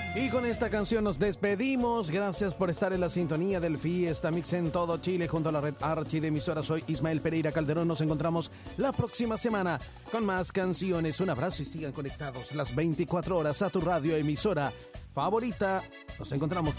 Y con esta canción nos despedimos. Gracias por estar en la sintonía del Fiesta Mix en todo Chile junto a la red Archi de emisoras. Soy Ismael Pereira Calderón. Nos encontramos la próxima semana con más canciones. Un abrazo y sigan conectados las 24 horas a tu radio emisora favorita. Nos encontramos